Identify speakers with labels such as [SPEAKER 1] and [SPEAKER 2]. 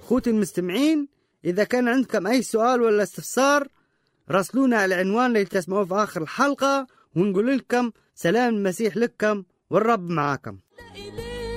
[SPEAKER 1] خوتي المستمعين، إذا كان عندكم أي سؤال ولا استفسار راسلونا على العنوان اللي تسمعوه في آخر الحلقة، ونقول لكم سلام المسيح لكم والرب معاكم.